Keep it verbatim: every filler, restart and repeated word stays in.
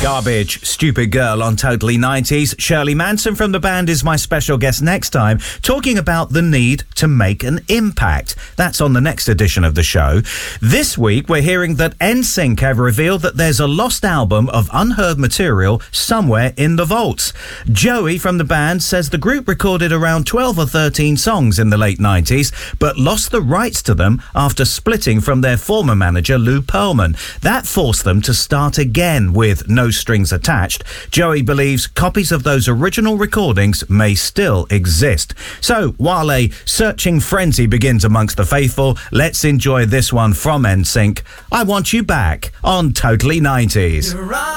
Garbage, Stupid Girl on Totally nineties. Shirley Manson from the band is my special guest next time, talking about the need to make an impact. That's on the next edition of the show. This week, we're hearing that N Sync have revealed that there's a lost album of unheard material somewhere in the vaults. Joey from the band says the group recorded around twelve or thirteen songs in the late nineties, but lost the rights to them after splitting from their former manager, Lou Pearlman. That forced them to start again with No Strings Attached. Joey believes copies of those original recordings may still exist. So, while a searching frenzy begins amongst the faithful, let's enjoy this one from N Sync, I Want You Back on Totally nineties.